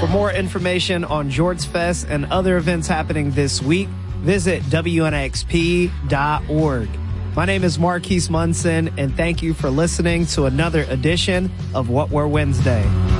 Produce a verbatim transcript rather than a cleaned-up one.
For more information on Jorts Fest and other events happening this week, visit W N X P dot org. My name is Marquise Munson, and thank you for listening to another edition of What Were Wednesday.